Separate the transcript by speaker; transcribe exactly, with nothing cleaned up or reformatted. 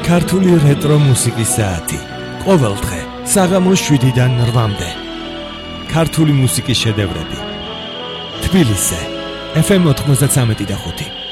Speaker 1: ქართული რეტრო მუსიკის საათი. ყოველდღე საღამოს შვიდიდან რვამდე. ქართული მუსიკის შედევრები. თბილისზე ეფ ემ ოთხმოცდათვრამეტი და ხუთი.